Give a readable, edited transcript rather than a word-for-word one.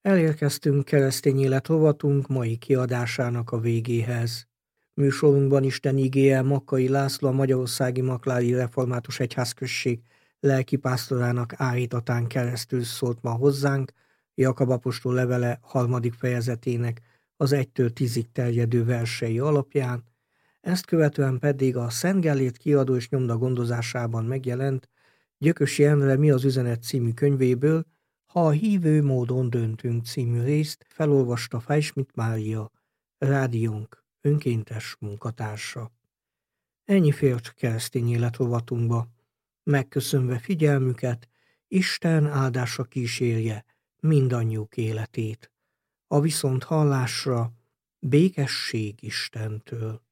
Elérkeztünk keresztény élet rovatunk mai kiadásának a végéhez. Műsorunkban Isten igéje Makkai László, a Magyarországi Maklári Református Egyházközség lelkipásztorának állítatán keresztül szólt ma hozzánk, Jakab apostol levele 3. fejezetének az 1-10 terjedő versei alapján, ezt követően pedig a Szent Gellért kiadó és nyomda gondozásában megjelent Gyökösi Endre Mi az üzenet című könyvéből Ha a hívő módon döntünk című részt felolvasta Freischmidt Mária, rádiónk önkéntes munkatársa. Ennyi fért keresztény élet rovatunkba. Megköszönve figyelmüket, Isten áldása kísérje mindannyiuk életét. A viszonthallásra békesség Istentől.